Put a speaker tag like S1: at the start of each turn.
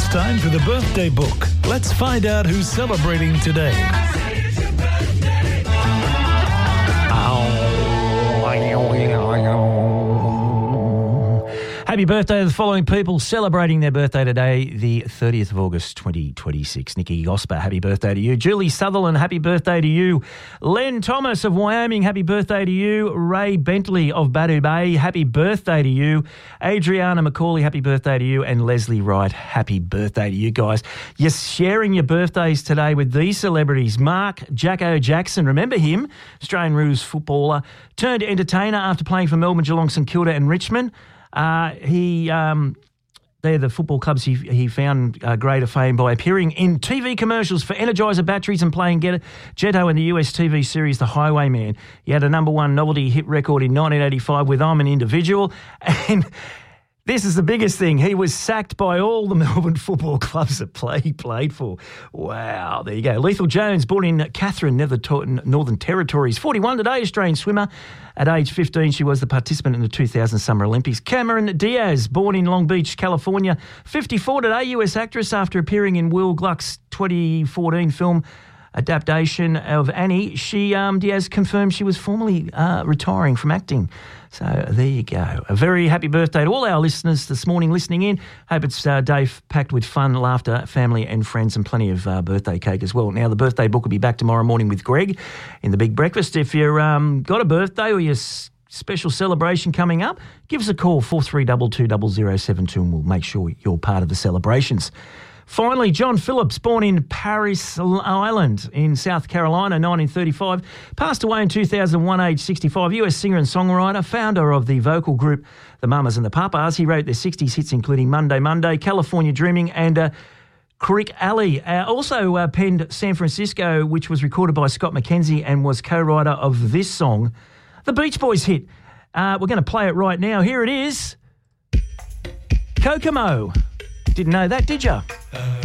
S1: It's time for the birthday book. Let's find out who's celebrating today.
S2: Happy birthday to the following people celebrating their birthday today, the 30th of August 2026. Nikki Gosper, happy birthday to you. Julie Sutherland, happy birthday to you. Len Thomas of Wyoming, happy birthday to you. Ray Bentley of Badu Bay, happy birthday to you. Adriana McCauley, happy birthday to you. And Leslie Wright, happy birthday to you guys. You're sharing your birthdays today with these celebrities. Mark Jacko Jackson, remember him? Australian Roos footballer, turned entertainer after playing for Melbourne, Geelong, St Kilda and Richmond. They're the football clubs he found greater fame by appearing in TV commercials for Energizer batteries and playing Jetto in the US TV series The Highwayman. He had a #1 novelty hit record in 1985 with I'm an Individual. And this is the biggest thing. He was sacked by all the Melbourne football clubs that he played for. Wow, there you go. Lethal Jones, born in Katherine, Northern Territories. 41 today, Australian swimmer. At age 15, she was the participant in the 2000 Summer Olympics. Cameron Diaz, born in Long Beach, California. 54 today, US actress after appearing in Will Gluck's 2014 film adaptation of Annie. Diaz confirmed she was formally retiring from acting. So there you go. A very happy birthday to all our listeners this morning listening in. Hope it's a day packed with fun, laughter, family and friends and plenty of birthday cake as well. Now, the birthday book will be back tomorrow morning with Greg in the Big Breakfast. If you've got a birthday or your special celebration coming up, give us a call, 43220072, and we'll make sure you're part of the celebrations. Finally, John Phillips, born in Paris Island in South Carolina, 1935, passed away in 2001, age 65, US singer and songwriter, founder of the vocal group The Mamas and the Papas. He wrote their 60s hits, including Monday, Monday, California Dreaming and Creek Alley. Also penned San Francisco, which was recorded by Scott McKenzie and was co-writer of this song, the Beach Boys hit. We're going to play it right now. Here it is. Kokomo. Didn't know that, did you?